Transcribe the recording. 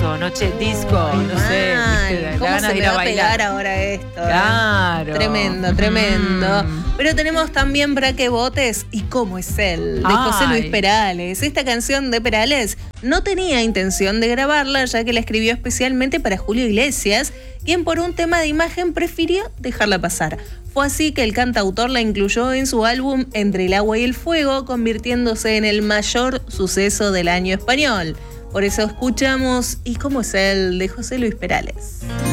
eso, noche disco, no sé, ¿viste? ¿Cómo ganas se de me ir a va a bailar. pegar ahora esto? Claro. Tremendo. Pero tenemos también para que votes ¿Y cómo es él? De José Luis Perales. Esta canción de Perales no tenía intención de grabarla, ya que la escribió especialmente para Julio Iglesias, quien por un tema de imagen prefirió dejarla pasar. Fue así que el cantautor la incluyó en su álbum Entre el agua y el fuego, convirtiéndose en el mayor suceso del año español. Por eso escuchamos ¿Y cómo es él? De José Luis Perales.